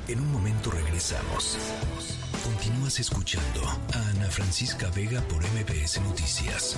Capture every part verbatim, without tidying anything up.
En un momento regresamos. Continúas escuchando a Ana Francisca Vega por M B S Noticias.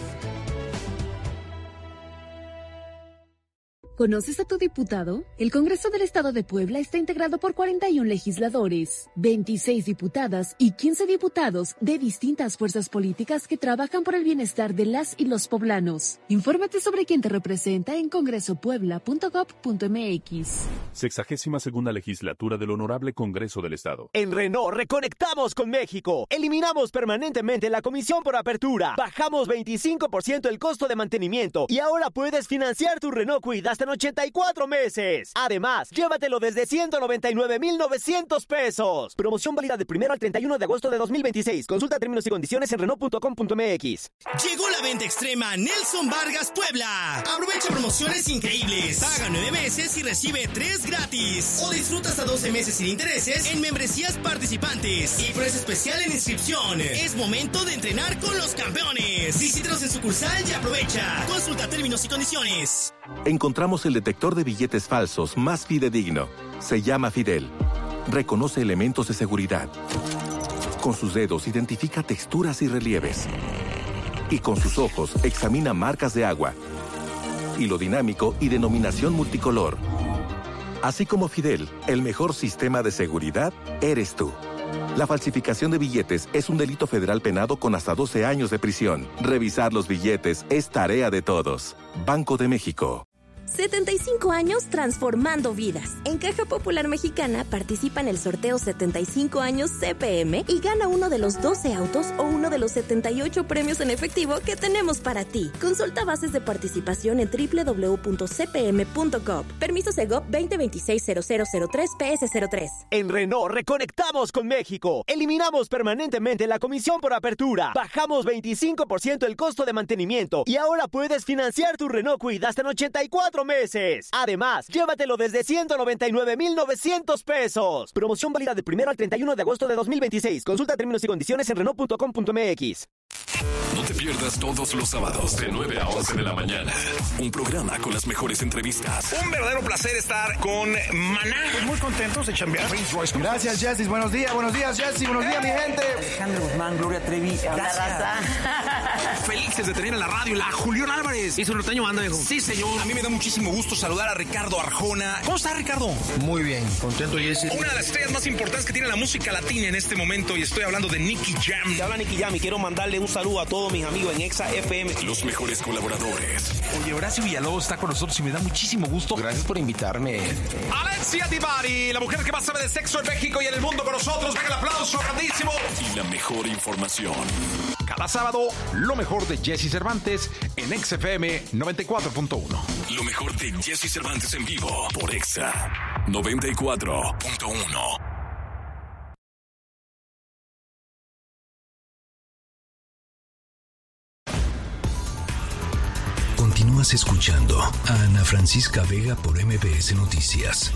¿Conoces a tu diputado? El Congreso del Estado de Puebla está integrado por cuarenta y un legisladores, veintiséis diputadas y quince diputados de distintas fuerzas políticas que trabajan por el bienestar de las y los poblanos. Infórmate sobre quién te representa en congreso puebla punto gob punto eme equis. Sexagésima segunda legislatura del Honorable Congreso del Estado. En Renault reconectamos con México. Eliminamos permanentemente la comisión por apertura. Bajamos veinticinco por ciento el costo de mantenimiento y ahora puedes financiar tu Renault Kwid hasta en ochenta y cuatro meses. Además, llévatelo desde ciento noventa y nueve mil novecientos pesos. Promoción válida del primero al treinta y uno de agosto de dos mil veintiséis. Consulta términos y condiciones en renault punto com punto eme equis. Llegó la venta extrema Nelson Vargas Puebla. Aprovecha promociones increíbles. Paga nueve meses y recibe tres gratis. O disfruta hasta doce meses sin intereses en membresías participantes. Y precio especial en inscripción. Es momento de entrenar con los campeones. Visítanos en sucursal y aprovecha. Consulta términos y condiciones. Encontramos el detector de billetes falsos más fidedigno. Se llama Fidel. Reconoce elementos de seguridad. Con sus dedos identifica texturas y relieves. Y con sus ojos examina marcas de agua. Hilo dinámico y denominación multicolor. Así como Fidel, el mejor sistema de seguridad eres tú. La falsificación de billetes es un delito federal penado con hasta doce años de prisión. Revisar los billetes es tarea de todos. Banco de México. setenta y cinco años transformando vidas. En Caja Popular Mexicana participa en el sorteo setenta y cinco años C P M y gana uno de los doce autos o uno de los setenta y ocho premios en efectivo que tenemos para ti. Consulta bases de participación en doble u doble u doble u punto c p m punto gov. Permiso Segov veinte veintiséis cero cero cero tres P S cero tres. En Renault reconectamos con México. Eliminamos permanentemente la comisión por apertura. Bajamos veinticinco por ciento el costo de mantenimiento y ahora puedes financiar tu Renault Kwid hasta en ochenta y cuatro meses. Además, llévatelo desde ciento noventa y nueve mil novecientos pesos. Promoción válida del primero al treinta y uno de agosto de dos mil veintiséis. Consulta términos y condiciones en renault punto com punto eme equis. No te pierdas todos los sábados de nueve a once de la mañana. Un programa con las mejores entrevistas. Un verdadero placer estar con Maná. Pues muy contentos de chambear. Gracias, Jessy. Buenos días, buenos días, Jessy. Buenos días, mi gente. Alejandro Guzmán, Gloria Trevi. Gracias. Felices de tener en la radio la Julián Álvarez. ¿Y su norteño banda, viejo? Sí, señor. A mí me da muchísimo gusto saludar a Ricardo Arjona. ¿Cómo está, Ricardo? Muy bien. Contento, Jessy. Una de las estrellas más importantes que tiene la música latina en este momento, y estoy hablando de Nicky Jam. Te habla Nicky Jam y quiero mandarle un saludo a todos mis amigos en Exa F M. Los mejores colaboradores. Oye, Horacio Villalobos está con nosotros y me da muchísimo gusto. Gracias por invitarme. Alexia Divari, la mujer que más sabe de sexo en México y en el mundo con nosotros. Venga el aplauso grandísimo. Y la mejor información. Cada sábado, lo mejor de Jessy Cervantes en Exa F M noventa y cuatro punto uno. Lo mejor de Jessy Cervantes en vivo por Exa noventa y cuatro punto uno. Continúas escuchando a Ana Francisca Vega por M B S Noticias.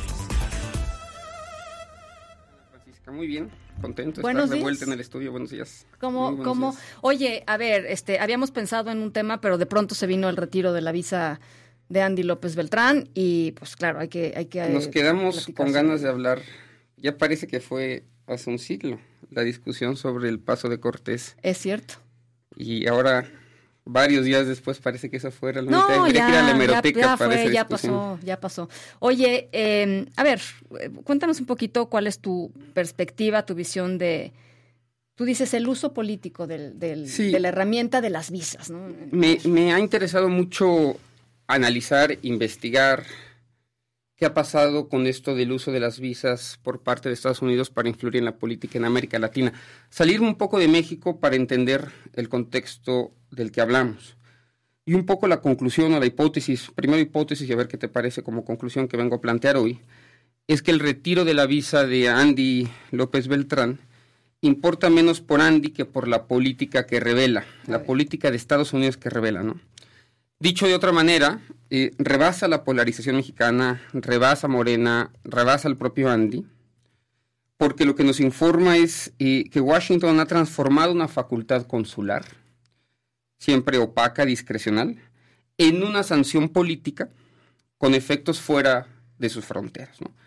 Francisca, muy bien, contento de Buenos estar de días. vuelta en el estudio. Buenos días. Como, como, días. Oye, a ver, este, habíamos pensado en un tema, pero de pronto se vino el retiro de la visa de Andy López Beltrán y, pues claro, hay que, hay que. Nos quedamos con sobre... ganas de hablar. Ya parece que fue hace un siglo la discusión sobre el paso de Cortés. Es cierto. Y ahora, varios días después, parece que esa fuera la no, única. Ya, que ir a la hemeroteca ya, ya para fue, esa ya pasó, ya pasó. Oye, eh, a ver, cuéntanos un poquito cuál es tu perspectiva, tu visión de. Tú dices el uso político del, del, sí. de la herramienta de las visas, ¿no? Me, me ha interesado mucho analizar, investigar qué ha pasado con esto del uso de las visas por parte de Estados Unidos para influir en la política en América Latina. Salir un poco de México para entender el contexto del que hablamos. Y un poco la conclusión o la hipótesis, primero hipótesis y a ver qué te parece como conclusión que vengo a plantear hoy, es que el retiro de la visa de Andy López Beltrán importa menos por Andy que por la política que revela, la política de Estados Unidos que revela, ¿no? Dicho de otra manera, eh, rebasa la polarización mexicana, rebasa Morena, rebasa el propio Andy, porque lo que nos informa es eh, que Washington ha transformado una facultad consular, siempre opaca, discrecional, en una sanción política con efectos fuera de sus fronteras, ¿no?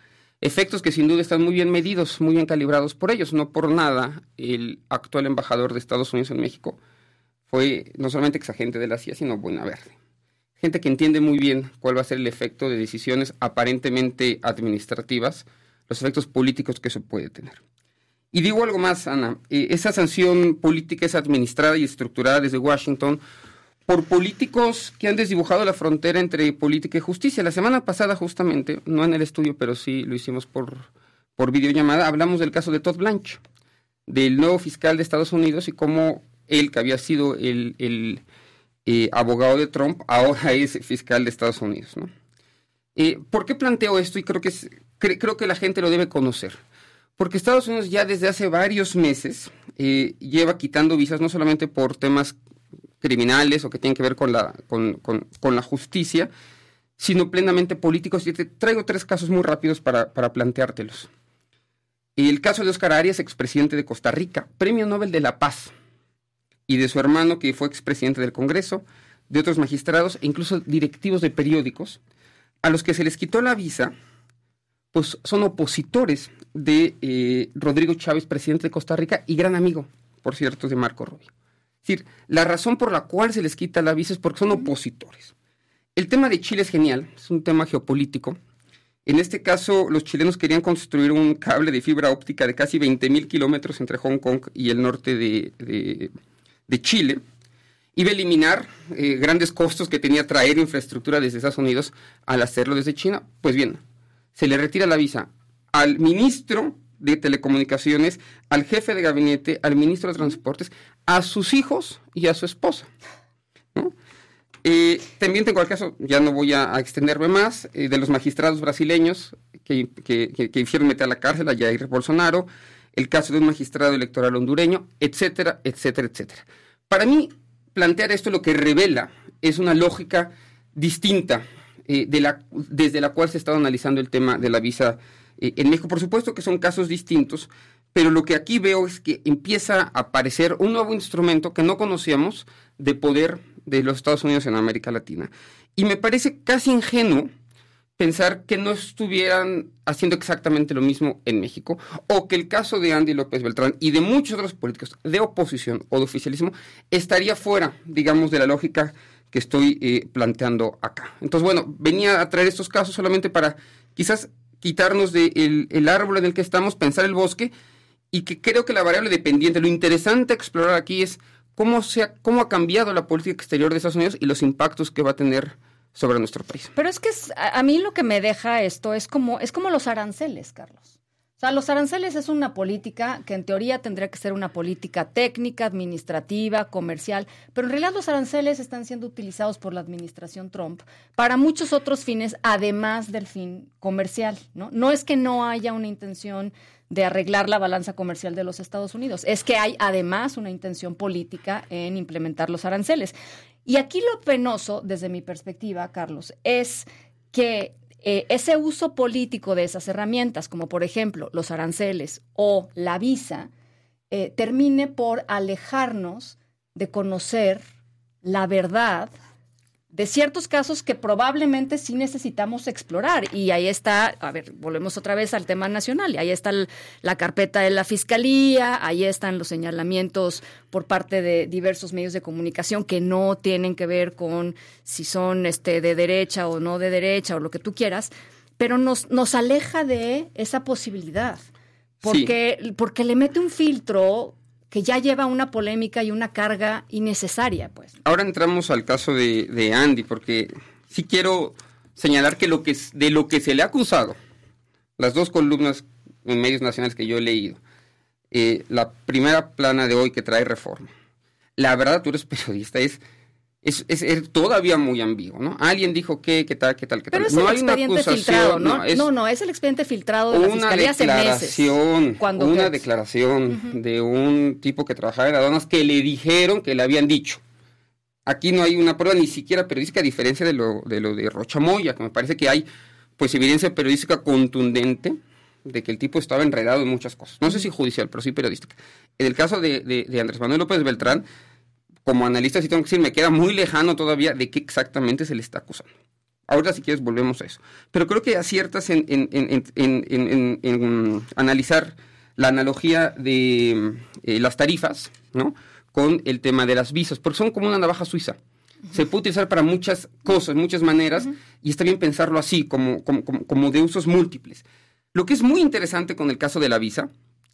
efectos que sin duda están muy bien medidos, muy bien calibrados por ellos. No por nada el actual embajador de Estados Unidos en México fue no solamente exagente de la C I A, sino buena verde. Gente que entiende muy bien cuál va a ser el efecto de decisiones aparentemente administrativas, los efectos políticos que eso puede tener. Y digo algo más, Ana, eh, esa sanción política es administrada y estructurada desde Washington por políticos que han desdibujado la frontera entre política y justicia. La semana pasada, justamente, no en el estudio, pero sí lo hicimos por, por videollamada, hablamos del caso de Todd Blanche, del nuevo fiscal de Estados Unidos y cómo él, que había sido el, el eh, abogado de Trump, ahora es fiscal de Estados Unidos, ¿no? Eh, ¿Por qué planteo esto? Y creo que, es, cre- creo que la gente lo debe conocer. Porque Estados Unidos ya desde hace varios meses eh, lleva quitando visas no solamente por temas criminales o que tienen que ver con la, con, con, con la justicia, sino plenamente políticos. Y te traigo tres casos muy rápidos para, para planteártelos. El caso de Oscar Arias, expresidente de Costa Rica, Premio Nobel de la Paz, y de su hermano, que fue expresidente del Congreso, de otros magistrados e incluso directivos de periódicos, a los que se les quitó la visa, pues son opositores de eh, Rodrigo Chávez, presidente de Costa Rica, y gran amigo, por cierto, de Marco Rubio. Es decir, la razón por la cual se les quita la visa es porque son opositores. El tema de Chile es genial, es un tema geopolítico. En este caso, los chilenos querían construir un cable de fibra óptica de casi veinte mil kilómetros entre Hong Kong y el norte de, de, de Chile. Iba a eliminar eh, grandes costos que tenía traer infraestructura desde Estados Unidos al hacerlo desde China. Pues bien, se le retira la visa al ministro de Telecomunicaciones, al jefe de gabinete, al ministro de Transportes, a sus hijos y a su esposa, ¿no? Eh, también tengo el caso, ya no voy a, a extenderme más, eh, de los magistrados brasileños que, que, que, que hicieron meter a la cárcel a Jair Bolsonaro, el caso de un magistrado electoral hondureño, etcétera, etcétera, etcétera. Para mí, plantear esto lo que revela es una lógica distinta eh, de la, desde la cual se ha estado analizando el tema de la visa eh, en México. Por supuesto que son casos distintos, pero lo que aquí veo es que empieza a aparecer un nuevo instrumento que no conocíamos de poder de los Estados Unidos en América Latina. Y me parece casi ingenuo pensar que no estuvieran haciendo exactamente lo mismo en México, o que el caso de Andy López Beltrán y de muchos otros políticos de oposición o de oficialismo estaría fuera, digamos, de la lógica que estoy eh, planteando acá. Entonces, bueno, venía a traer estos casos solamente para quizás quitarnos del de el árbol en el que estamos, pensar el bosque, y que creo que la variable dependiente, lo interesante a explorar aquí es cómo, se ha, cómo ha cambiado la política exterior de Estados Unidos y los impactos que va a tener sobre nuestro país. Pero es que es, a, a mí lo que me deja esto es como, es como los aranceles, Carlos. O sea, los aranceles es una política que en teoría tendría que ser una política técnica, administrativa, comercial, pero en realidad los aranceles están siendo utilizados por la administración Trump para muchos otros fines, además del fin comercial, ¿no? No es que no haya una intención de arreglar la balanza comercial de los Estados Unidos, es que hay además una intención política en implementar los aranceles. Y aquí lo penoso, desde mi perspectiva, Carlos, es que Eh, ese uso político de esas herramientas, como por ejemplo los aranceles o la visa, eh, termine por alejarnos de conocer la verdad de ciertos casos que probablemente sí necesitamos explorar. Y ahí está, a ver, volvemos otra vez al tema nacional, y ahí está el, la carpeta de la Fiscalía, ahí están los señalamientos por parte de diversos medios de comunicación que no tienen que ver con si son este, de derecha o no de derecha o lo que tú quieras, pero nos, nos aleja de esa posibilidad, porque, sí. porque le mete un filtro que ya lleva una polémica y una carga innecesaria, pues. Ahora entramos al caso de, de Andy, porque sí quiero señalar que lo que de lo que se le ha acusado, las dos columnas en medios nacionales que yo he leído, eh, la primera plana de hoy que trae Reforma, la verdad, tú eres periodista, es Es, es, es todavía muy ambiguo, ¿no? Alguien dijo que, qué tal, qué tal, qué tal. Pero es no el hay expediente una filtrado, ¿no? No, es no, no, es el expediente filtrado de la Fiscalía hace meses. Cuando una declaración uh-huh. de un tipo que trabajaba en aduanas que le dijeron que le habían dicho. Aquí no hay una prueba ni siquiera periodística, a diferencia de lo de, lo de Rocha Moya, que me parece que hay pues evidencia periodística contundente de que el tipo estaba enredado en muchas cosas. No sé si judicial, pero sí periodística. En el caso de, de, de Andrés Manuel López Beltrán, como analista, sí tengo que decir, me queda muy lejano todavía de qué exactamente se le está acusando. Ahora, si quieres, volvemos a eso. Pero creo que aciertas en, en, en, en, en, en, en, en analizar la analogía de eh, las tarifas, ¿no?, con el tema de las visas, porque son como una navaja suiza. Uh-huh. Se puede utilizar para muchas cosas, muchas maneras, uh-huh. y está bien pensarlo así, como, como, como, como de usos múltiples. Lo que es muy interesante con el caso de la visa,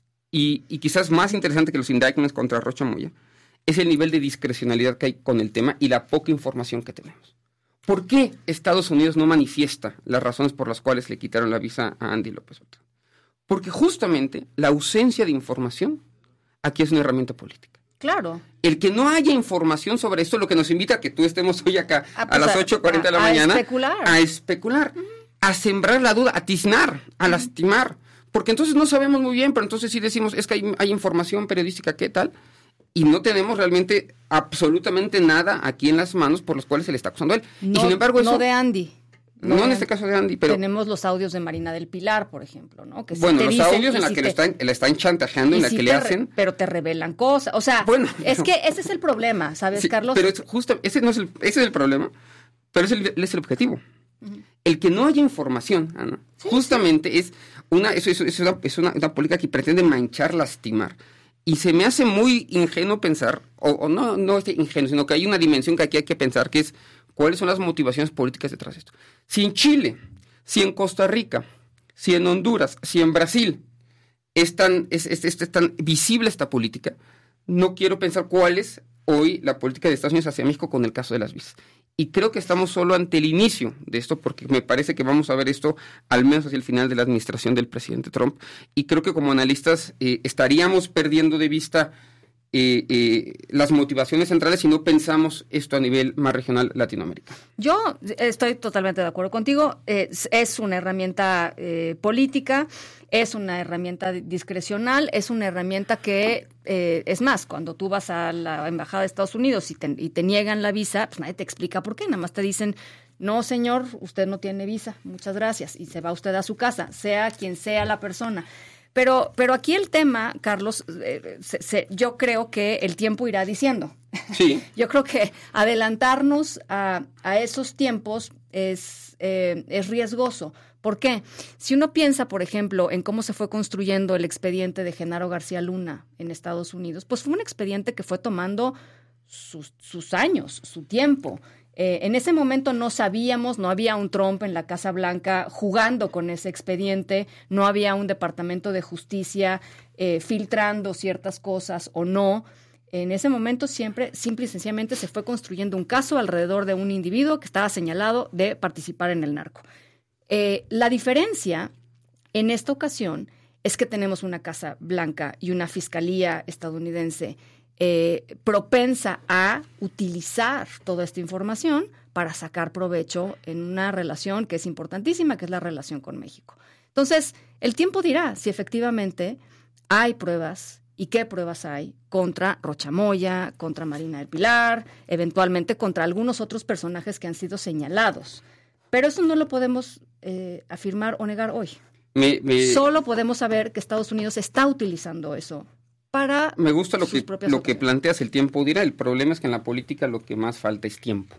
y, y quizás más interesante que los indictments contra Rocha Moya, es el nivel de discrecionalidad que hay con el tema y la poca información que tenemos. ¿Por qué Estados Unidos no manifiesta las razones por las cuales le quitaron la visa a Andy López Obrador? Porque justamente la ausencia de información aquí es una herramienta política. Claro. El que no haya información sobre esto, lo que nos invita a que tú estemos hoy acá a, pues a las ocho cuarenta de la a mañana. Especular. A especular. Uh-huh. A sembrar la duda, a tiznar, a uh-huh. lastimar. Porque entonces no sabemos muy bien, pero entonces sí decimos, es que hay, hay información periodística, ¿qué tal? Y no tenemos realmente absolutamente nada aquí en las manos por los cuales se le está acusando a él. No, y sin embargo eso, no de Andy. No, no en este caso de Andy, pero... Tenemos los audios de Marina del Pilar, por ejemplo, ¿no? Que bueno, sí los dicen, audios en la si que te, le están, le están chantajeando, en la si que le re, hacen... Pero te revelan cosas, o sea, bueno, es no. que ese es el problema, ¿sabes, sí, Carlos? Pero es justo, ese, no es el, ese es el problema, pero es el, es el objetivo. Uh-huh. El que no haya información, Ana, sí, justamente sí. es una es, es, es, una, es una, una política que pretende manchar, lastimar. Y se me hace muy ingenuo pensar, o, o no, no es ingenuo, sino que hay una dimensión que aquí hay que pensar, que es cuáles son las motivaciones políticas detrás de esto. Si en Chile, si en Costa Rica, si en Honduras, si en Brasil es tan, es, es, es, es tan visible esta política, no quiero pensar cuál es hoy la política de Estados Unidos hacia México con el caso de las visas. Y creo que estamos solo ante el inicio de esto, porque me parece que vamos a ver esto al menos hacia el final de la administración del presidente Trump. Y creo que como analistas eh, estaríamos perdiendo de vista eh, eh, las motivaciones centrales si no pensamos esto a nivel más regional latinoamericano. Yo estoy totalmente de acuerdo contigo. Es, es una herramienta eh, política, es una herramienta discrecional, es una herramienta que, eh, es más, cuando tú vas a la embajada de Estados Unidos y te, y te niegan la visa, pues nadie te explica por qué, nada más te dicen, no señor, usted no tiene visa, muchas gracias, y se va usted a su casa, sea quien sea la persona. Pero, pero aquí el tema, Carlos, eh, se, se, yo creo que el tiempo irá diciendo. Sí. Yo creo que adelantarnos a, a esos tiempos es, eh, es riesgoso. ¿Por qué? Si uno piensa, por ejemplo, en cómo se fue construyendo el expediente de Genaro García Luna en Estados Unidos, pues fue un expediente que fue tomando sus, sus años, su tiempo. Eh, en ese momento no sabíamos, no había un Trump en la Casa Blanca jugando con ese expediente, no había un Departamento de Justicia eh, filtrando ciertas cosas o no. En ese momento siempre, simple y sencillamente, se fue construyendo un caso alrededor de un individuo que estaba señalado de participar en el narco. Eh, la diferencia en esta ocasión es que tenemos una Casa Blanca y una fiscalía estadounidense eh, propensa a utilizar toda esta información para sacar provecho en una relación que es importantísima, que es la relación con México. Entonces, el tiempo dirá si efectivamente hay pruebas y qué pruebas hay contra Rocha Moya, contra Marina del Pilar, eventualmente contra algunos otros personajes que han sido señalados. Pero eso no lo podemos eh, afirmar o negar hoy. Me, me, Solo podemos saber que Estados Unidos está utilizando eso para Me gusta lo, sus que, lo que planteas, el tiempo dirá. El problema es que en la política lo que más falta es tiempo.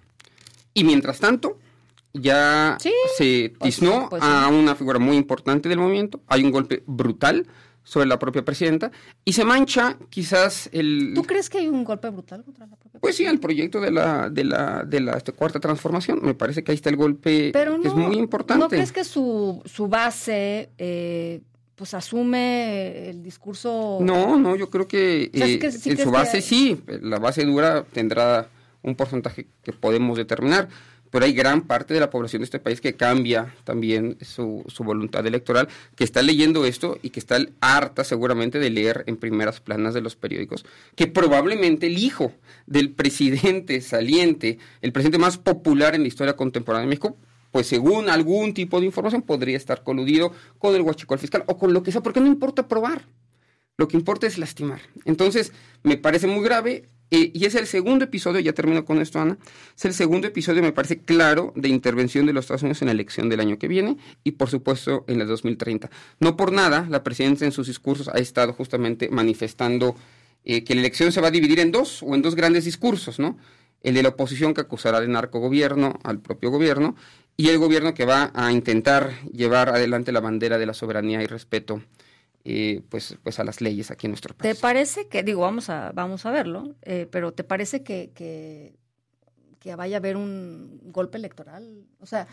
Y mientras tanto, ya sí, se tiznó pues, pues, a sí. una figura muy importante del movimiento. Hay un golpe brutal sobre la propia presidenta y se mancha quizás el... ¿Tú crees que hay un golpe brutal contra la propia presidenta? Pues sí, el proyecto de la de la de la este, cuarta transformación, me parece que ahí está el golpe. Pero no, que es muy importante. ¿No crees que su, su base eh, pues asume el discurso? No, no, yo creo que, o sea, eh, que sí en su base que... sí, la base dura tendrá un porcentaje que podemos determinar, pero hay gran parte de la población de este país que cambia también su, su voluntad electoral, que está leyendo esto y que está harta seguramente de leer en primeras planas de los periódicos, que probablemente el hijo del presidente saliente, el presidente más popular en la historia contemporánea de México, pues según algún tipo de información podría estar coludido con el huachicol fiscal o con lo que sea, porque no importa probar, lo que importa es lastimar. Entonces, me parece muy grave. Eh, y es el segundo episodio, ya termino con esto, Ana, es el segundo episodio, me parece claro, de intervención de los Estados Unidos en la elección del año que viene y, por supuesto, en la dos mil treinta. No por nada, la presidencia en sus discursos ha estado justamente manifestando eh, que la elección se va a dividir en dos, o en dos grandes discursos, ¿no? el de la oposición que acusará de narcogobierno al propio gobierno, y el gobierno que va a intentar llevar adelante la bandera de la soberanía y respeto eh, pues, pues a las leyes aquí en nuestro país. ¿Te parece que, digo, vamos a, vamos a verlo, eh, pero ¿te parece que, que, que vaya a haber un golpe electoral? O sea...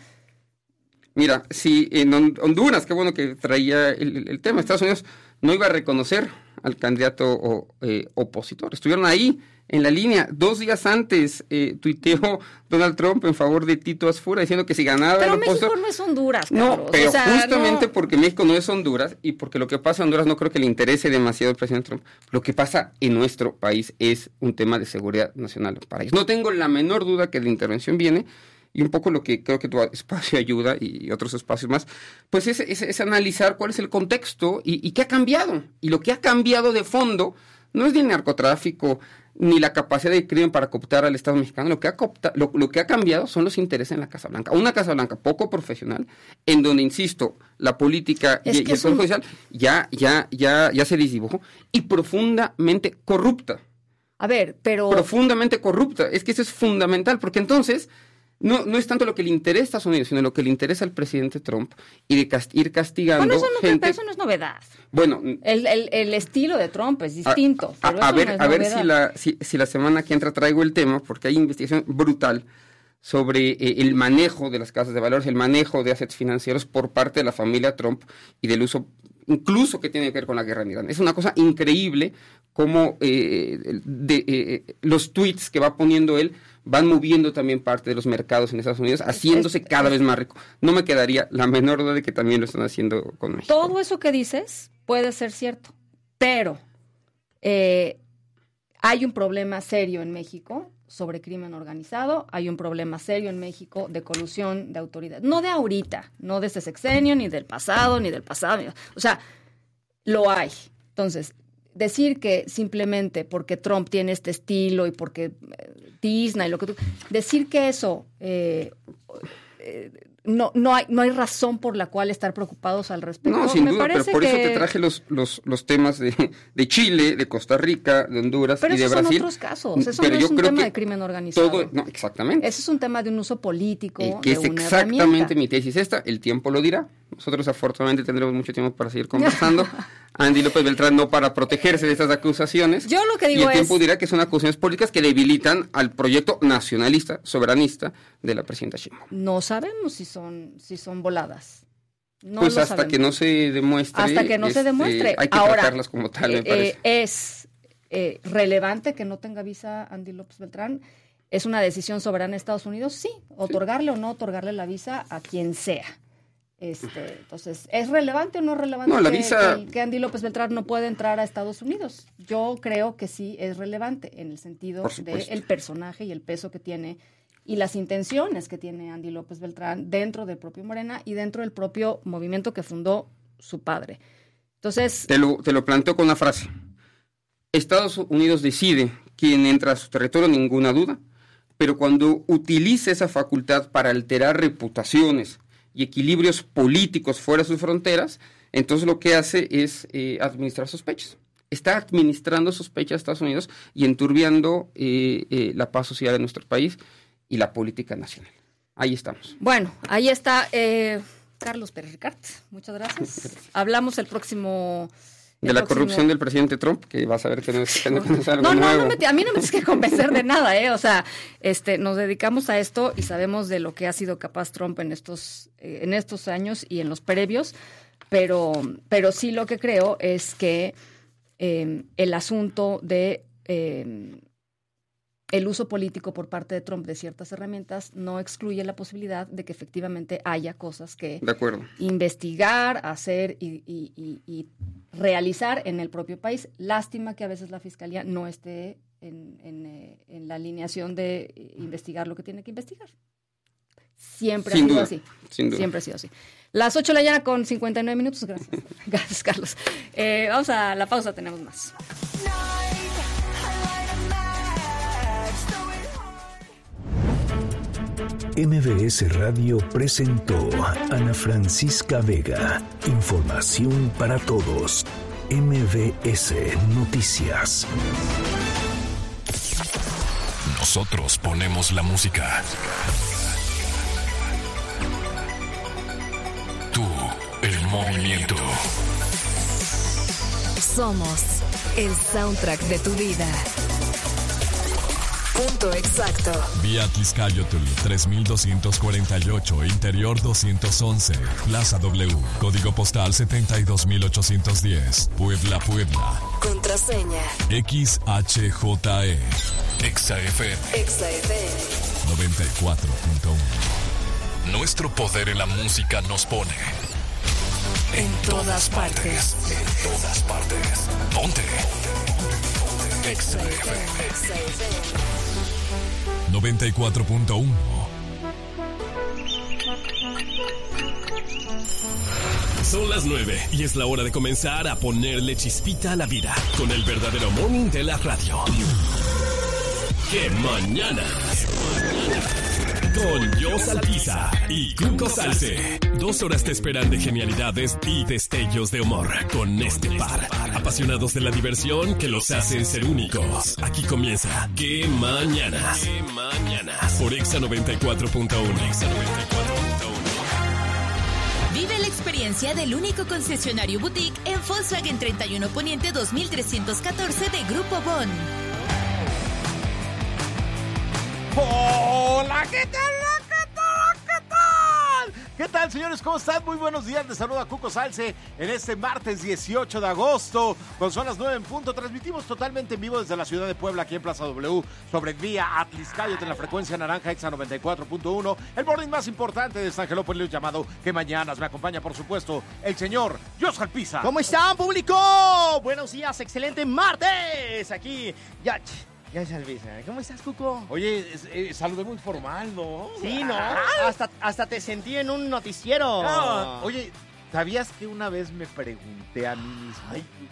Mira, si en Honduras, qué bueno que traía el, el tema, Estados Unidos no iba a reconocer al candidato o, eh, opositor. Estuvieron ahí en la línea. Dos días antes eh, tuiteó Donald Trump en favor de Tito Asfura diciendo que si ganaba pero el opositor... Pero México no es Honduras, Carlos. No, pero o sea, justamente no... porque México no es Honduras y porque lo que pasa en Honduras no creo que le interese demasiado al presidente Trump. Lo que pasa en nuestro país es un tema de seguridad nacional para ellos. No tengo la menor duda que la intervención viene. Y un poco lo que creo que tu espacio ayuda y otros espacios más, pues es, es, es analizar cuál es el contexto y, y qué ha cambiado. Y lo que ha cambiado de fondo no es ni el narcotráfico ni la capacidad del crimen para cooptar al Estado mexicano. Lo que ha coopta, lo, lo que ha cambiado son los intereses en la Casa Blanca. Una Casa Blanca poco profesional, en donde, insisto, la política y, y el Poder un... Judicial ya, ya, ya, ya se desdibujó y profundamente corrupta. A ver, pero... Profundamente corrupta. Es que eso es fundamental, porque entonces... No, no es tanto lo que le interesa a Estados Unidos, sino lo que le interesa al presidente Trump y de cast- ir castigando bueno, eso no, gente. Pero eso no es novedad. Bueno, el, el, el estilo de Trump es distinto. A, pero a, eso ver, no es a ver novedad. si la, si, si la semana que entra traigo el tema, porque hay investigación brutal sobre eh, el manejo de las casas de valores, el manejo de assets financieros por parte de la familia Trump y del uso, incluso que tiene que ver con la guerra en Irán. Es una cosa increíble cómo eh, de, eh, los tweets que va poniendo él van moviendo también parte de los mercados en Estados Unidos, haciéndose cada vez más rico. No me quedaría la menor duda de que también lo están haciendo con México. Todo eso que dices puede ser cierto, pero eh, hay un problema serio en México sobre crimen organizado, hay un problema serio en México de colusión de autoridades. No de ahorita, no de este sexenio, ni del pasado, ni del pasado. O sea, lo hay. Entonces, decir que simplemente porque Trump tiene este estilo y porque Disney y lo que tú... Decir que eso... Eh, eh, no no hay no hay razón por la cual estar preocupados al respecto. No, sin Me duda, pero por que... eso te traje los los los temas de, de Chile, de Costa Rica, de Honduras pero y de Brasil. Pero esos son otros casos. Eso pero no yo es un creo tema que de crimen organizado. Todo, no, exactamente. Ese es un tema de un uso político, eh, que de es una exactamente herramienta. Mi tesis esta. El tiempo lo dirá. Nosotros afortunadamente tendremos mucho tiempo para seguir conversando. Andy López Beltrán no para protegerse de estas acusaciones. Yo lo que digo y el tiempo es... dirá que son acusaciones políticas que debilitan al proyecto nacionalista, soberanista de la presidenta Sheinbaum. No sabemos si son si son voladas. No pues lo hasta sabemos. que no se demuestre. Hasta que no este, se demuestre. Hay que Ahora, tratarlas como tal, eh, me parece. Eh, es eh, relevante que no tenga visa Andy López Beltrán. ¿Es una decisión soberana de Estados Unidos? Sí. Otorgarle o no otorgarle la visa a quien sea. Este, entonces, ¿es relevante o no relevante no, la que, visa... que, que Andy López Beltrán no puede entrar a Estados Unidos? Yo creo que sí es relevante en el sentido del personaje y el peso que tiene y las intenciones que tiene Andy López Beltrán dentro del propio Morena y dentro del propio movimiento que fundó su padre. Entonces... Te lo, te lo planteo con una frase. Estados Unidos decide quién entra a su territorio, ninguna duda, pero cuando utiliza esa facultad para alterar reputaciones y equilibrios políticos fuera de sus fronteras, entonces lo que hace es eh, administrar sospechas. Está administrando sospechas a Estados Unidos y enturbiando eh, eh, la paz social de nuestro país y la política nacional. Ahí estamos. Bueno, ahí está eh, Carlos Pérez Ricart. Muchas gracias. gracias. Hablamos el próximo... El de la próximo... corrupción del presidente Trump, que vas a ver que no es, que no, que no es algo no, no, nuevo. No, me, a mí no me tienes que convencer de nada, ¿eh? O sea, este, nos dedicamos a esto y sabemos de lo que ha sido capaz Trump en estos, eh, en estos años y en los previos, pero, pero sí lo que creo es que eh, el asunto de eh, el uso político por parte de Trump de ciertas herramientas no excluye la posibilidad de que efectivamente haya cosas que de acuerdo. investigar, hacer y, y, y, y realizar en el propio país. Lástima que a veces la Fiscalía no esté en, en, eh, en la alineación de investigar lo que tiene que investigar. Siempre sin ha sido duda, así. Sin duda. Siempre ha sido así. Las ocho de la mañana con cincuenta y nueve minutos. Gracias. Gracias, Carlos. Eh, vamos a la pausa, tenemos más. M B S Radio presentó a Ana Francisca Vega. Información para todos. M B S Noticias. Nosotros ponemos la música. Tú, el movimiento. Somos el soundtrack de tu vida. Punto exacto. Vía Tliscayotl tres mil doscientos cuarenta y ocho, Interior doscientos once, Plaza W, Código Postal setenta y dos mil ochocientos diez, Puebla, Puebla. Contraseña X H J E. Exa F M. Exa F M noventa y cuatro punto uno. Nuestro poder en la música nos pone en, en todas partes. partes. En todas partes. Ponte. Exa F M. Exa F M noventa y cuatro punto uno. Son las nueve y es la hora de comenzar a ponerle chispita a la vida con el verdadero morning de la radio. ¡Qué mañana! Con Jos Alpiza y Cuco Salce. Dos horas te esperan de genialidades y destellos de humor con este par. Apasionados de la diversión que los hacen ser únicos. Aquí comienza ¡Qué mañanas! ¡Qué mañanas! Por Exa noventa y cuatro punto uno. Exa noventa y cuatro punto uno. Vive la experiencia del único concesionario boutique en Volkswagen treinta y uno Poniente dos mil trescientos catorce de Grupo Bon. ¡Hola! ¿Qué tal? ¿Qué tal? ¿Qué tal? ¿Qué tal, señores? ¿Cómo están? Muy buenos días. Les saluda Cuco Salce en este martes dieciocho de agosto. Cuando son las nueve en punto, transmitimos totalmente en vivo desde la ciudad de Puebla, aquí en Plaza W, sobre vía Atliscayotl en la frecuencia naranja Exa noventa y cuatro punto uno. El morning más importante de San Angelópolis llamado ¡Qué mañanas! Me acompaña, por supuesto, el señor Jos Alpiza. ¿Cómo están, público? Buenos días, excelente martes. Aquí, ya... Ya se Alpiza. ¿Cómo estás, Cuco? Oye, eh, saludé muy formal, ¿no? Sí, ¿no? Hasta, hasta te sentí en un noticiero. No, oye, ¿sabías que una vez me pregunté a mí mismo? Ay,